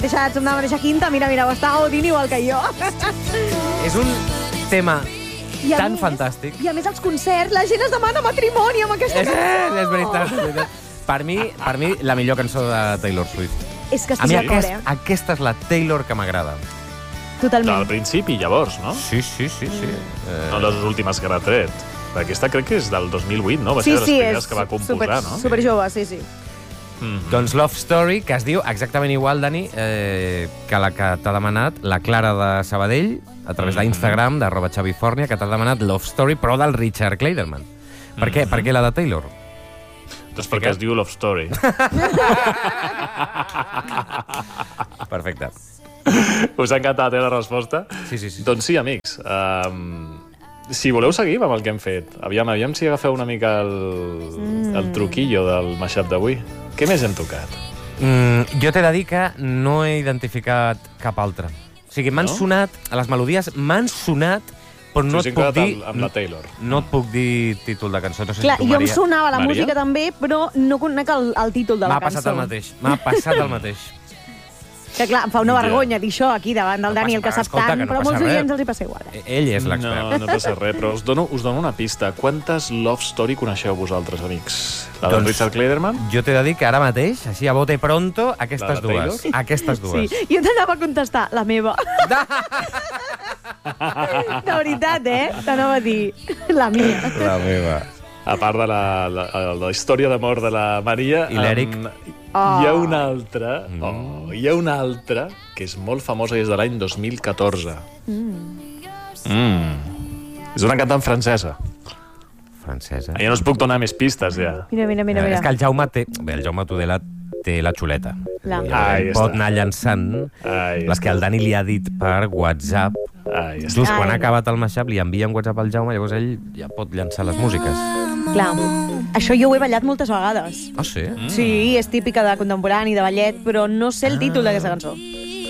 Som de la mateixa quinta, mira, ho està gaudint igual que jo. És un tema tan fantàstic. I a més, als concerts, la gent es demana matrimoni amb aquesta cançó. És veritat. Per mi, la millor cançó de Taylor Swift. És que A mi estic d'acord, aquesta és la Taylor que m'agrada. Totalment. Al principi, llavors, no? Sí. No les últimes que ha tret. Aquesta crec que és del 2008, no? Va ser de les primeres que va composar, no? Superjove, sí. Doncs Love Story, que es diu exactament igual, Dani, que la que t'ha demanat la Clara de Sabadell, a través d'Instagram, @xavifornia, que t'ha demanat Love Story, però del Richard Clayderman. Per què? Per què la de Taylor? Doncs perquè es diu Love Story. Perfecte. Us ha encantat, la resposta? Sí. Doncs sí, amics. Si voleu, seguim amb el que hem fet. Aviam si agafeu una mica el truquillo del mashup d'avui. Què més hem tocat? Jo t'he de dir que no he identificat cap altre. O sigui, m'han sonat, a les melodies m'han sonat, però no et puc dir... amb la Taylor. No et puc dir títol de cançó. No sé Clar, si tu, jo em Maria... sonava la Maria? música també, però no conec el títol de la cançó. M'ha passat el mateix. Que clar, em fa una vergonya dir això aquí davant del Daniel, que sap escolta, tant, que no però a molts passa res. oients els hi passa igual. Ell és l'expert. No passa res, però us dono una pista. Quantes Love Story coneixeu vosaltres, amics? La del Richard Clayderman? Jo t'he de dir que ara mateix, així a bote pronto, aquestes La de dues. Aquestes dues. Sí, jo t'anava a contestar, la meva. De veritat, t'anava a dir, la mia. La meva. A part de la història d'amor de la Maria... I l'Eric. Hi ha una altra que és molt famosa i és de l'any 2014. És una cantant francesa. Francesa. Ja no us puc donar més pistes, ja. Mira. És que el Jaume té... Bé, el Jaume Tudela té la xuleta. Ahí Pot està. anar llançant les que el Dani li ha dit per WhatsApp. Just quan ha acabat el mashup li envia un WhatsApp al Jaume, llavors ell ja pot llançar les músiques. Clar, això jo ho he ballat moltes vegades. Ah, sí? Sí, és típica de contemporani, de ballet, però no sé el títol d'aquesta cançó.